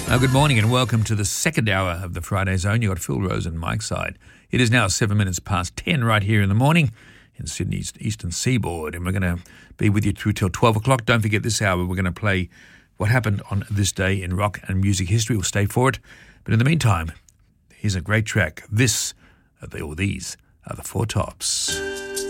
Good morning and welcome to the second hour of the Friday Zone. You've got Phil Rose and Mike Side. It is now 7 minutes past 10 right here in the morning in Sydney's Eastern Seaboard, and we're going to be with you through till 12 o'clock. Don't forget this hour we're going to play what happened on this day in rock and music history. We'll stay for it. But in the meantime, here's a great track. These are the Four Tops.